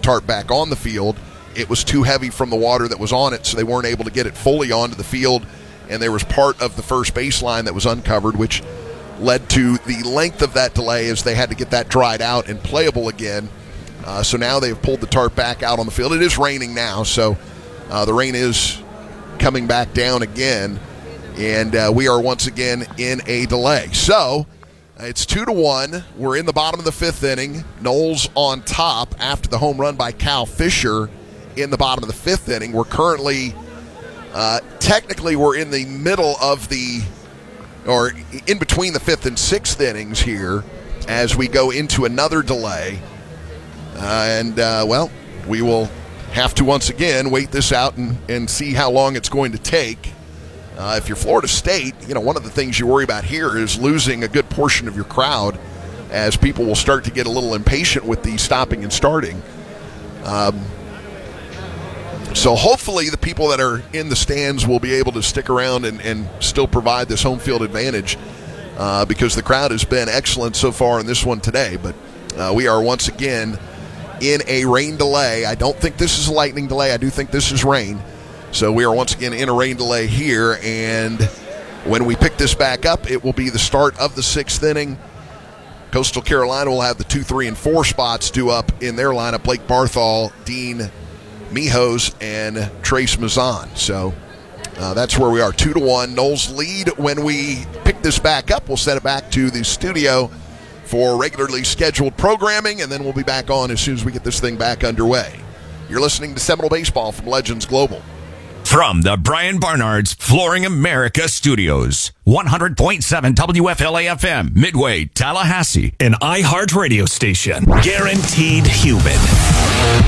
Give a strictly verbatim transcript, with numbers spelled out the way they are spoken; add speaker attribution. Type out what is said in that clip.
Speaker 1: tarp back on the field. It was too heavy from the water that was on it, so they weren't able to get it fully onto the field, and there was part of the first baseline that was uncovered, which led to the length of that delay as they had to get that dried out and playable again. Uh, so now they've pulled the tarp back out on the field. It is raining now, so uh, the rain is coming back down again, and uh, we are once again in a delay. So it's two to one. We're in the bottom of the fifth inning. Noles on top after the home run by Cal Fisher in the bottom of the fifth inning. We're currently, uh, technically, we're in the middle of the, or in between the fifth and sixth innings here as we go into another delay. Uh, and, uh, well, we will have to once again wait this out and, and see how long it's going to take. Uh, if you're Florida State, you know, one of the things you worry about here is losing a good portion of your crowd as people will start to get a little impatient with the stopping and starting. Um, so hopefully the people that are in the stands will be able to stick around and, and still provide this home field advantage uh, because the crowd has been excellent so far in this one today. But uh, we are once again in a rain delay. I don't think this is a lightning delay. I do think this is rain. So we are once again in a rain delay here, and when we pick this back up, it will be the start of the sixth inning. Coastal Carolina will have the two, three, and four spots due up in their lineup. Blake Barthol, Dean Mijos, and Trace Mazan. So uh, that's where we are, two to one. Noles lead. When we pick this back up, we'll set it back to the studio for regularly scheduled programming, and then we'll be back on as soon as we get this thing back underway. You're listening to Seminole Baseball from Legends Global.
Speaker 2: From the Brian Barnard's Flooring America Studios, one hundred point seven W F L A F M, Midway, Tallahassee,
Speaker 3: an iHeart radio station. Guaranteed human.